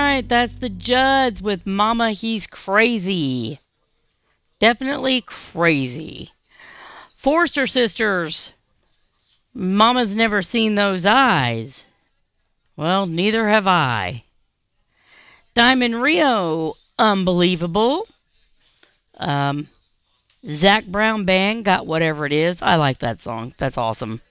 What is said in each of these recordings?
right, that's the Judds with Mama He's Crazy. Definitely crazy. Forster Sisters, Mama's Never Seen Those Eyes. Well, neither have I. Diamond Rio, Unbelievable. Zach Brown Band, Got Whatever It Is. I like that song. That's awesome.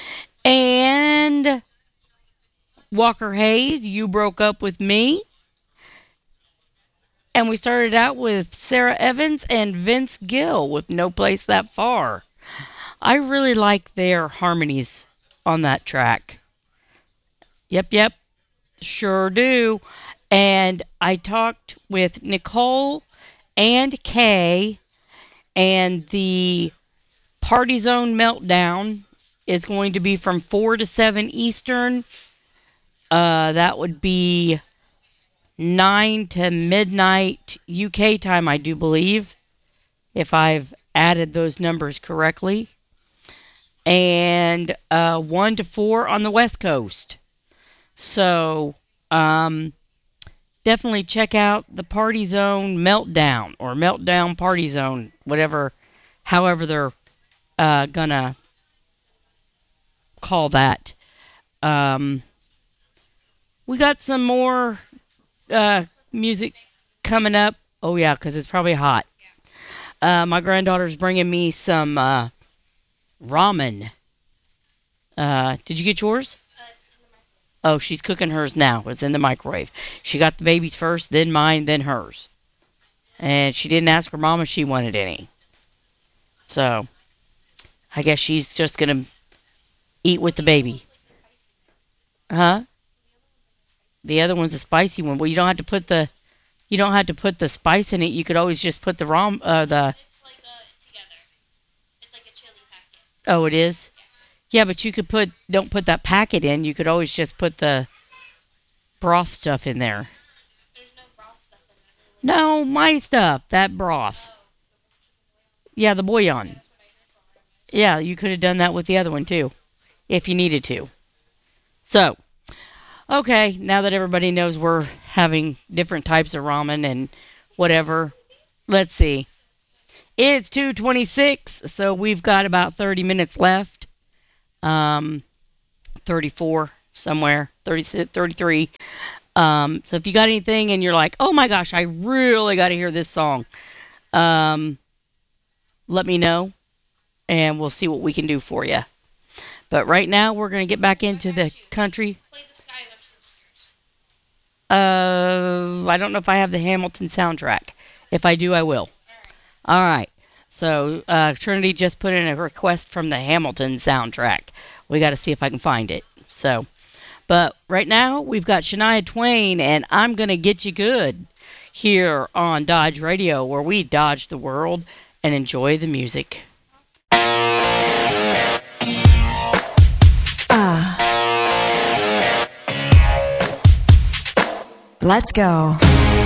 And Walker Hayes, You Broke Up With Me. And we started out with Sarah Evans and Vince Gill with No Place That Far. I really like their harmonies on that track. Yep, sure do. And I talked with Nicole and Kay, and the Party Zone Meltdown is going to be from 4 to 7 Eastern. That would be 9 to midnight UK time, I do believe, if I've added those numbers correctly. And 1 to 4 on the West Coast. So, definitely check out the Party Zone Meltdown, or Meltdown Party Zone, however they're gonna call that. We got some more music coming up. Oh yeah, because it's probably hot. My granddaughter's bringing me some ramen. Did you get yours? Oh, she's cooking hers now. It's in the microwave. She got the baby's first, then mine, then hers. And she didn't ask her mom if she wanted any. So, I guess she's just going to eat with the baby. Huh? The other one's a spicy one. Well, you don't have to put the spice in it. You could always just put the It's like together. It's like a chili packet. Oh, it is? Yeah, but you could don't put that packet in. You could always just put the broth stuff in there. There's no broth stuff in there. No, my stuff. That broth. Yeah, the bouillon. Yeah, you could have done that with the other one too, if you needed to. So, okay, now that everybody knows we're having different types of ramen and whatever, let's see. It's 2:26, so we've got about 30 minutes left. 34 somewhere, 36, 33. So if you got anything and you're like, oh my gosh, I really got to hear this song, let me know and we'll see what we can do for you. But right now we're going to get back into the country. Play the Schuyler Sisters. I don't know if I have the Hamilton soundtrack. If I do, I will. All right. So Trinity just put in a request from the Hamilton soundtrack. We got to see if I can find it. So, but right now we've got Shania Twain and I'm Gonna Get You Good here on Dodge Radio, where we dodge the world and enjoy the music. Let's go.